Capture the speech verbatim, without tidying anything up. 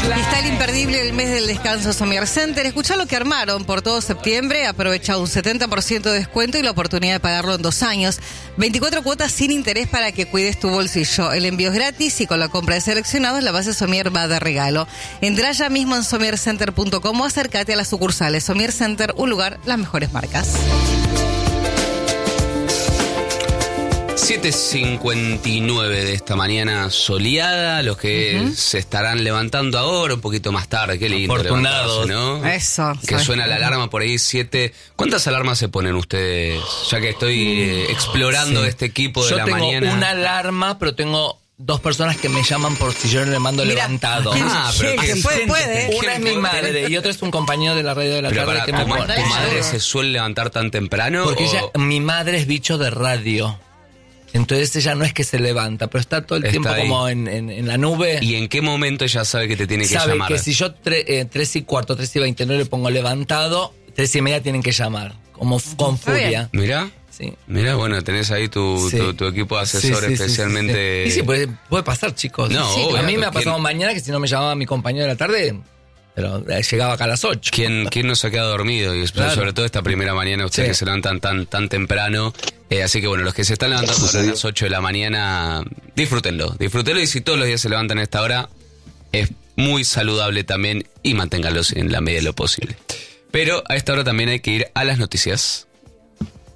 Está el imperdible el mes del descanso Somier Center. Escuchá lo que armaron por todo septiembre. Aprovecha un setenta por ciento de descuento y la oportunidad de pagarlo en dos años. veinticuatro cuotas sin interés para que cuides tu bolsillo. El envío es gratis y con la compra de seleccionados la base Somier va de regalo. Entrá ya mismo en somier center punto com o acércate a las sucursales. Somier Center, un lugar, las mejores marcas. siete cincuenta y nueve de esta mañana soleada, los que uh-huh. se estarán levantando ahora, un poquito más tarde, qué lindo. Afortunados, ¿no? Eso. Que suena la alarma por ahí, siete. ¿Cuántas alarmas se ponen ustedes? Ya que estoy eh, explorando sí. este equipo de yo la tengo mañana. Una alarma, pero tengo dos personas que me llaman por si yo no le mando Mirá, levantado. Ah, pero que puede, puede. Una es mi madre y otra es un compañero de la radio de la pero tarde para, que tu, me ma- ¿Tu madre se suele levantar tan temprano? Porque o... ella, mi madre es bicho de radio. Entonces ella no es que se levanta, pero está todo el está tiempo ahí. como en, en, en la nube. ¿Y en qué momento ella sabe que te tiene que sabe llamar? Sabe que si yo tre, eh, tres y cuarto, tres y veinte no le pongo levantado, tres y media tienen que llamar, como f- con furia. Mirá. Sí. Mira, bueno, tenés ahí tu, sí. tu, tu equipo de asesor sí, sí, especialmente... Sí, sí, sí. sí puede, puede pasar, chicos. No, sí, obvio, a mí me ha ¿quién... pasado mañana que si no me llamaba mi compañero de la tarde... Pero llegaba acá a las ocho. ¿Quién, quién no se ha quedado dormido? Y claro. sobre todo esta primera mañana, ustedes sí. que se levantan tan, tan temprano. Eh, así que bueno, los que se están levantando a las ocho de la mañana, disfrútenlo. Disfrútenlo y si todos los días se levantan a esta hora, es muy saludable también y manténganlos en la medida de lo posible. Pero a esta hora también hay que ir a las noticias.